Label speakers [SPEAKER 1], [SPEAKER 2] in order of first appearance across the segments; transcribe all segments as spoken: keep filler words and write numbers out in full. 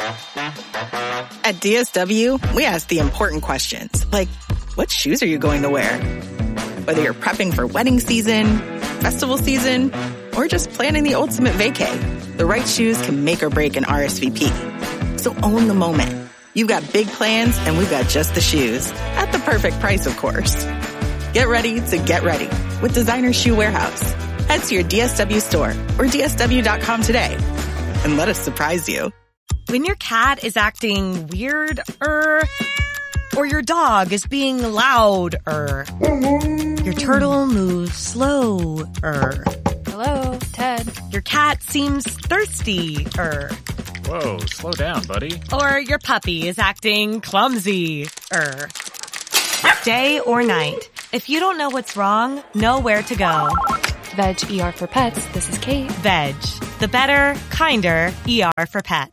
[SPEAKER 1] At D S W, we ask the important questions, like, what shoes are you going to wear? Whether you're prepping for wedding season, festival season, or just planning the ultimate vacay, the right shoes can make or break an R S V P. So own the moment. You've got big plans, and we've got just the shoes. At the perfect price, of course. Get ready to get ready with Designer Shoe Warehouse. Head to your D S W store or D S W dot com today and let us surprise you.
[SPEAKER 2] When your cat is acting weird-er, or your dog is being loud-er, your turtle moves slow-er.
[SPEAKER 3] Hello, Ted.
[SPEAKER 2] Your cat seems thirsty-er.
[SPEAKER 4] Whoa, slow down, buddy.
[SPEAKER 2] Or your puppy is acting clumsy-er. Day or night, if you don't know what's wrong, know where to go.
[SPEAKER 3] Veg E R for Pets, this is Kate.
[SPEAKER 2] Veg, the better, kinder E R for pets.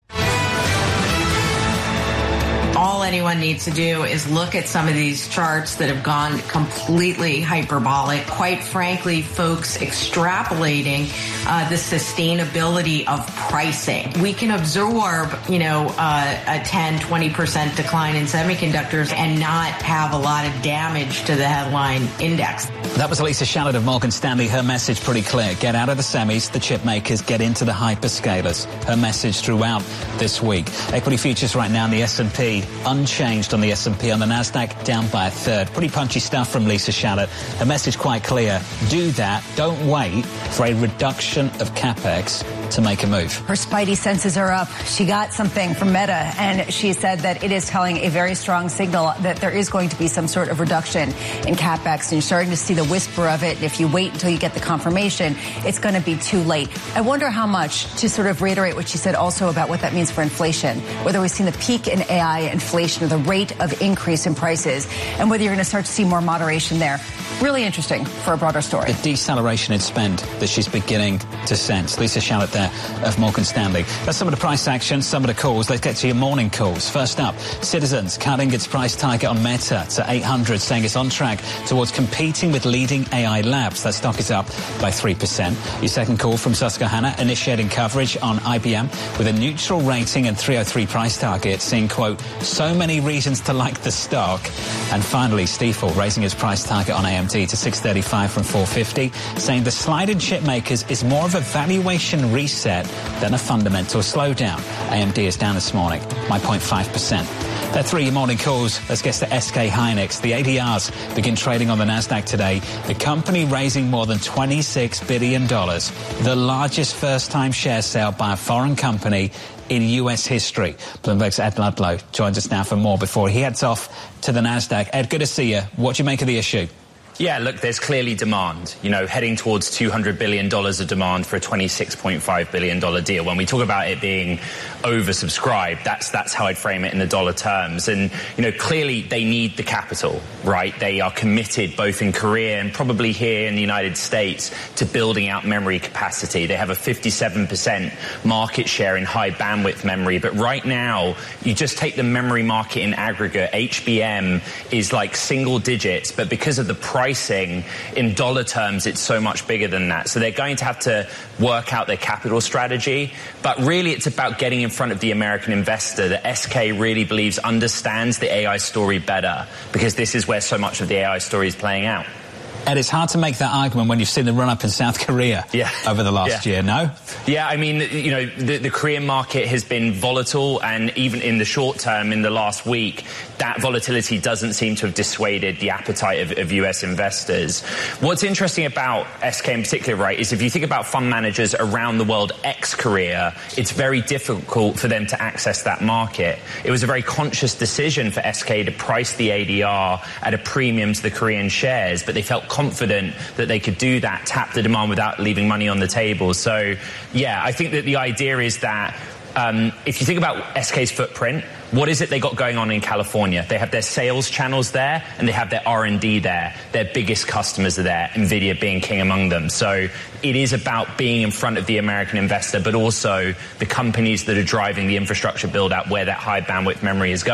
[SPEAKER 5] All anyone needs to do is look at some of these charts that have gone completely hyperbolic. Quite frankly, folks extrapolating uh, the sustainability of pricing. We can absorb, you know, uh, a ten, twenty percent decline in semiconductors and not have a lot of damage to the headline index.
[SPEAKER 6] That was Lisa Shallett of Morgan Stanley. Her message pretty clear. Get out of the semis, the chip makers, get into the hyperscalers. Her message throughout this week. Equity futures right now in the S and P unchanged on the S and P. On the NASDAQ, down by a third. Pretty punchy stuff from Lisa Shallett. Her message quite clear. Do that. Don't wait for a reduction of capex to make a move.
[SPEAKER 7] Her spidey senses are up. She got something from Meta, and she said that it is telling a very strong signal that there is going to be some sort of reduction in capex, and you're starting to see the whisper of it. If you wait until you get the confirmation, it's going to be too late. I wonder how much, to sort of reiterate what she said also about what that means for inflation, whether we've seen the peak in A I inflation or the rate of increase in prices, and whether you're going to start to see more moderation there. Really interesting for a broader story.
[SPEAKER 6] The deceleration in spend that she's beginning to sense. Lisa Shallett there of Morgan Stanley. That's some of the price action, some of the calls. Let's get to your morning calls. First up, Citizens cutting its price target on Meta to eight hundred, saying it's on track towards competing with leading A I labs. That stock is up by three percent. Your second call from Susquehanna, initiating coverage on I B M with a neutral rating and three oh three price target, seeing, quote, so many reasons to like the stock. And finally, Stifel raising its price target on A M D to six thirty-five from four fifty, saying the slide in chip makers is more of a valuation reset than a fundamental slowdown. A M D is down this morning by zero point five percent. There are three morning calls. Let's get to S K Hynix. The A D Rs begin trading on the NASDAQ today. The company raising more than twenty-six billion dollars, the largest first-time share sale by a foreign company in U S history. Bloomberg's Ed Ludlow joins us now for more before he heads off to the NASDAQ. Ed, good to see you. What do you make of the issue?
[SPEAKER 8] Yeah, look, there's clearly demand, you know, heading towards two hundred billion dollars of demand for a twenty-six point five billion dollars deal. When we talk about it being oversubscribed, that's that's how I'd frame it in the dollar terms. And, you know, clearly they need the capital, right? They are committed both in Korea and probably here in the United States to building out memory capacity. They have a fifty-seven percent market share in high bandwidth memory. But right now, you just take the memory market in aggregate, H B M is like single digits, but because of the price pricing in dollar terms, it's so much bigger than that. So they're going to have to work out their capital strategy. But really, it's about getting in front of the American investor that S K really believes understands the A I story better, because this is where so much of the A I story is playing out.
[SPEAKER 6] Ed, it's hard to make that argument when you've seen the run-up in South Korea
[SPEAKER 8] yeah.
[SPEAKER 6] over the last
[SPEAKER 8] yeah.
[SPEAKER 6] year, no?
[SPEAKER 8] Yeah, I mean, you know, the, the Korean market has been volatile, and even in the short term, in the last week, that volatility doesn't seem to have dissuaded the appetite of, of U S investors. What's interesting about S K in particular, right, is if you think about fund managers around the world ex-Korea, it's very difficult for them to access that market. It was a very conscious decision for S K to price the A D R at a premium to the Korean shares, but they felt confident that they could do that, tap the demand without leaving money on the table. So, yeah, I think that the idea is that um, if you think about S K's footprint, what is it they got going on in California? They have their sales channels there, and they have their R and D there. Their biggest customers are there, NVIDIA being king among them. So it is about being in front of the American investor, but also the companies that are driving the infrastructure build-out where that high bandwidth memory is going.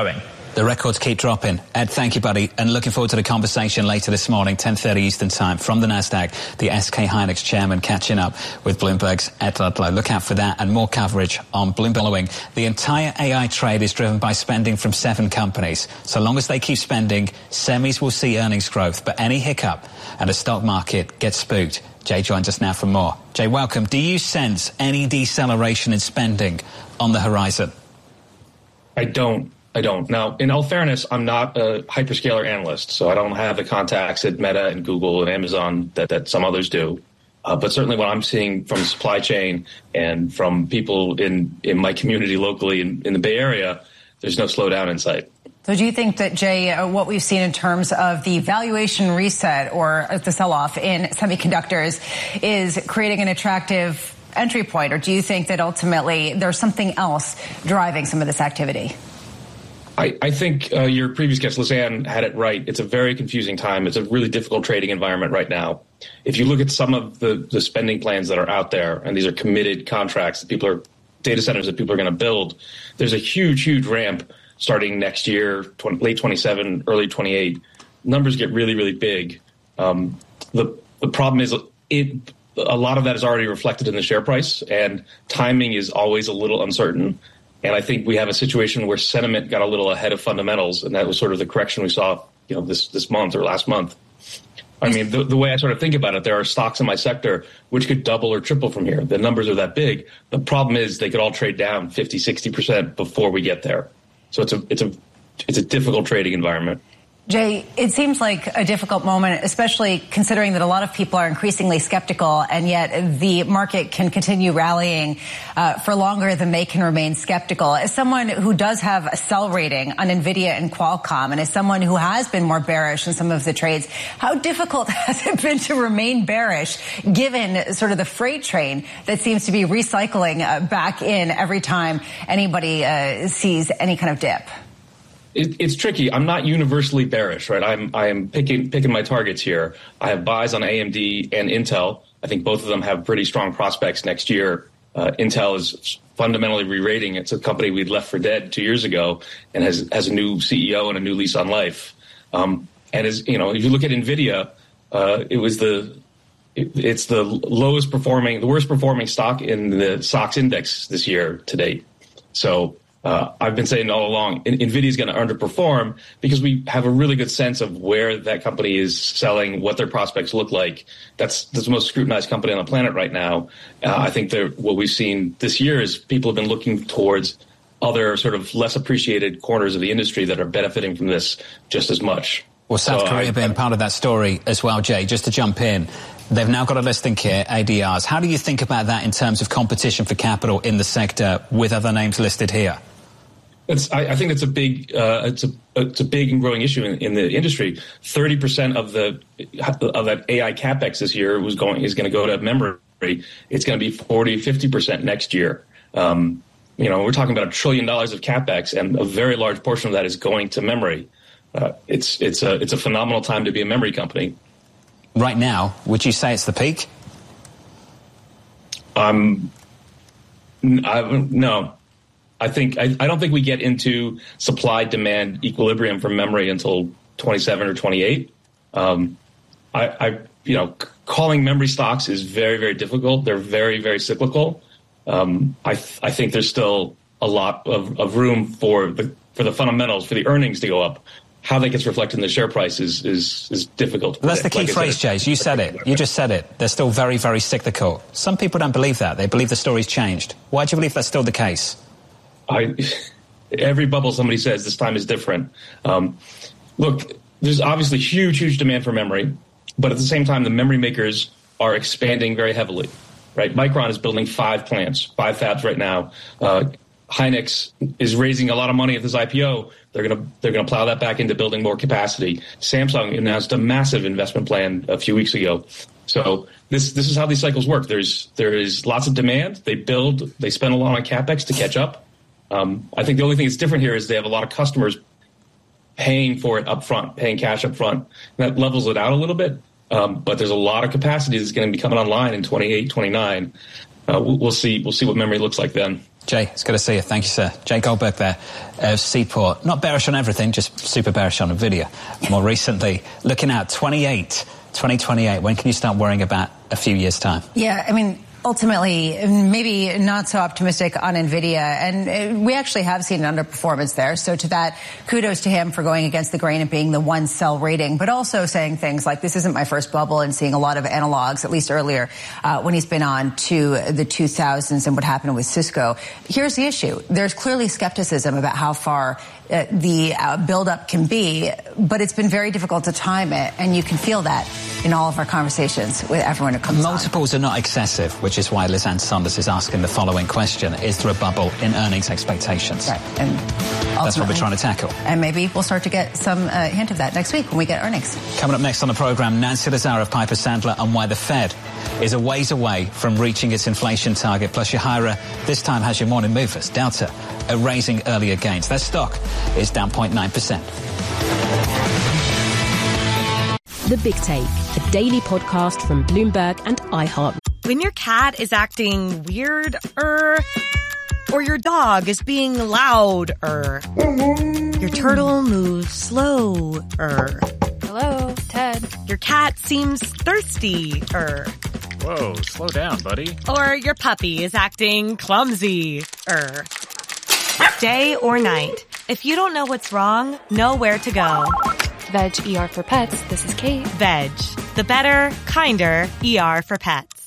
[SPEAKER 6] The records keep dropping. Ed, thank you, buddy, and looking forward to the conversation later this morning, ten thirty Eastern Time, from the NASDAQ, the S K Hynix chairman catching up with Bloomberg's Ed Ludlow. Look out for that and more coverage on Bloomberg. Following. The entire A I trade is driven by spending from seven companies. So long as they keep spending, semis will see earnings growth, but any hiccup and the stock market gets spooked. Jay joins us now for more. Jay, welcome. Do you sense any deceleration in spending on the horizon?
[SPEAKER 9] I don't. I don't. Now, in all fairness, I'm not a hyperscaler analyst, so I don't have the contacts at Meta and Google and Amazon that, that some others do. Uh, but certainly what I'm seeing from supply chain and from people in, in my community locally in, in the Bay Area, there's no slowdown in sight.
[SPEAKER 7] So do you think that, Jay, uh, what we've seen in terms of the valuation reset or the sell-off in semiconductors is creating an attractive entry point? Or do you think that ultimately there's something else driving some of this activity?
[SPEAKER 9] I, I think uh, your previous guest, Lizanne, had it right. It's a very confusing time. It's a really difficult trading environment right now. If you look at some of the, the spending plans that are out there, and these are committed contracts that people are, data centers that people are going to build, there's a huge, huge ramp starting next year, twenty, late twenty-seven, early twenty-eight. Numbers get really, really big. Um, the, the problem is it, a lot of that is already reflected in the share price, and timing is always a little uncertain. And I think we have a situation where sentiment got a little ahead of fundamentals, and that was sort of the correction we saw, you know, this this month or last month. I mean, the, the way I sort of think about it, there are stocks in my sector which could double or triple from here. The numbers are that big. The problem is they could all trade down fifty, sixty percent before we get there. So it's a it's a it's a difficult trading environment.
[SPEAKER 7] Jay, it seems like a difficult moment, especially considering that a lot of people are increasingly skeptical, and yet the market can continue rallying uh, for longer than they can remain skeptical. As someone who does have a sell rating on NVIDIA and Qualcomm, and as someone who has been more bearish in some of the trades, how difficult has it been to remain bearish given sort of the freight train that seems to be recycling uh, back in every time anybody uh, sees any kind of dip?
[SPEAKER 9] It, it's tricky. I'm not universally bearish, right? I'm I am picking picking my targets here. I have buys on A M D and Intel. I think both of them have pretty strong prospects next year. Uh, Intel is fundamentally re-rating. It's a company we'd left for dead two years ago, and has has a new C E O and a new lease on life. Um, and as you know, if you look at NVIDIA, uh, it was the it, it's the lowest performing, the worst performing stock in the S O X index this year to date. So. Uh, I've been saying all along, NVIDIA is going to underperform because we have a really good sense of where that company is selling, what their prospects look like. That's, that's the most scrutinized company on the planet right now. Uh, I think that what we've seen this year is people have been looking towards other sort of less appreciated corners of the industry that are benefiting from this just as much.
[SPEAKER 6] Well, South so Korea I, being part of that story as well, Jay, just to jump in. They've now got a listing here, A D Rs. How do you think about that in terms of competition for capital in the sector with other names listed here?
[SPEAKER 9] It's, I, I think it's a big, uh, it's a, it's a big and growing issue in, in the industry. Thirty percent of the of that A I capex this year was going is going to go to memory. It's going to be forty, fifty percent next year. Um, you know, we're talking about a trillion dollars of capex, and a very large portion of that is going to memory. Uh, it's it's a it's a phenomenal time to be a memory company.
[SPEAKER 6] Right now, would you say it's the peak?
[SPEAKER 9] Um, I, no. I think I, I don't think we get into supply-demand equilibrium for memory until twenty-seven or twenty-eight. Um, I, I, you know, c- calling memory stocks is very, very difficult. They're very, very cyclical. Um, I, th- I think there's still a lot of, of room for the for the fundamentals, for the earnings to go up. How that gets reflected in the share price is is, is difficult.
[SPEAKER 6] Well, that's the key like phrase, Jace. You said it. You just said it. They're still very, very cyclical. Some people don't believe that. They believe the story's changed. Why do you believe that's still the case?
[SPEAKER 9] I, every bubble somebody says this time is different. Um, look, there's obviously huge, huge demand for memory, but at the same time, the memory makers are expanding very heavily, right? Micron is building five plants, five fabs right now. Uh, Hynix is raising a lot of money at this I P O. They're going to they're going to plow that back into building more capacity. Samsung announced a massive investment plan a few weeks ago. So this this is how these cycles work. There's there is lots of demand. They build, they spend a lot on capex to catch up. Um, I think the only thing that's different here is they have a lot of customers paying for it up front, paying cash up front. That levels it out a little bit. Um, but there's a lot of capacity that's going to be coming online in twenty-eight, twenty-nine. Uh, we'll, we'll see. We'll see what memory looks like then.
[SPEAKER 6] Jay, it's good to see you. Thank you, sir. Jay Goldberg there of Seaport. Not bearish on everything, just super bearish on Nvidia. More recently, looking at twenty-eight, twenty twenty-eight. When can you start worrying about a few years' time?
[SPEAKER 7] Yeah, I mean, ultimately, maybe not so optimistic on Nvidia, and we actually have seen an underperformance there. So to that, kudos to him for going against the grain and being the one sell rating, but also saying things like, this isn't my first bubble, and seeing a lot of analogs, at least earlier, uh, when he's been on to the two thousands and what happened with Cisco. Here's the issue. There's clearly skepticism about how far Uh, the uh, buildup can be, but it's been very difficult to time it, and you can feel that in all of our conversations with everyone who comes
[SPEAKER 6] Multiples
[SPEAKER 7] on.
[SPEAKER 6] are not excessive, which is why Liz Ann Saunders is asking the following question. Is there a bubble in earnings expectations?
[SPEAKER 7] Right. And
[SPEAKER 6] that's what we're trying to tackle.
[SPEAKER 7] And maybe we'll start to get some uh, hint of that next week when we get earnings.
[SPEAKER 6] Coming up next on the programme, Nancy Lazare of Piper Sandler on why the Fed is a ways away from reaching its inflation target. Plus, Yohira this time has your morning movers. Delta are raising earlier gains. Their stock is down zero point nine percent.
[SPEAKER 10] The Big Take, a daily podcast from Bloomberg and iHeart.
[SPEAKER 2] When your cat is acting weird er, or your dog is being loud er, your turtle moves slow er.
[SPEAKER 3] Hello, Ted.
[SPEAKER 2] Your cat seems thirsty er.
[SPEAKER 4] Whoa, slow down, buddy.
[SPEAKER 2] Or your puppy is acting clumsy er. Day or night, if you don't know what's wrong, know where to go.
[SPEAKER 3] Veg E R for Pets, this is Kate.
[SPEAKER 2] Veg, the better, kinder E R for pets.